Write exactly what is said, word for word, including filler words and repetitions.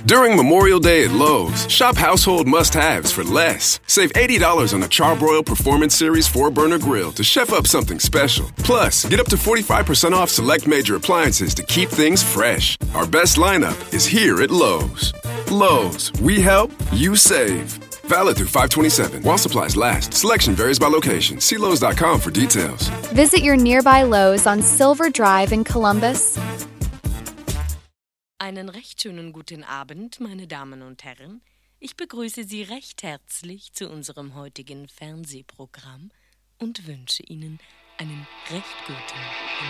During Memorial Day at Lowe's, shop household must-haves for less. Save eighty dollars on a Charbroil Performance Series four burner grill to chef up something special. Plus, get up to forty-five percent off select major appliances to keep things fresh. Our best lineup is here at Lowe's. Lowe's, we help, you save. Valid through five twenty-seven. While supplies last. Selection varies by location. See Lowe's dot com for details. Visit your nearby Lowe's on Silver Drive in Columbus. Einen recht schönen guten Abend, meine Damen und Herren. Ich begrüße Sie recht herzlich zu unserem heutigen Fernsehprogramm und wünsche Ihnen einen recht guten